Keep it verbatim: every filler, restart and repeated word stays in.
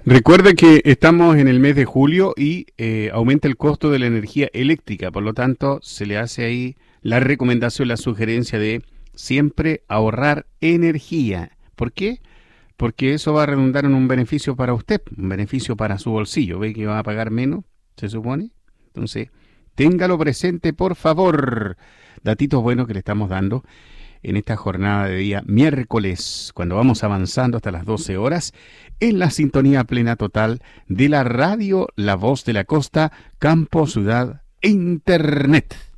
Recuerde que estamos en el mes de julio y eh, aumenta el costo de la energía eléctrica, por lo tanto se le hace ahí la recomendación, la sugerencia de siempre ahorrar energía. ¿Por qué? Porque eso va a redundar en un beneficio para usted, un beneficio para su bolsillo. ¿Ve que va a pagar menos, se supone? Entonces, téngalo presente, por favor. Datitos buenos que le estamos dando en esta jornada de día miércoles, cuando vamos avanzando hasta las doce horas, en la sintonía plena total de la radio La Voz de la Costa, Campo, Ciudad e Internet.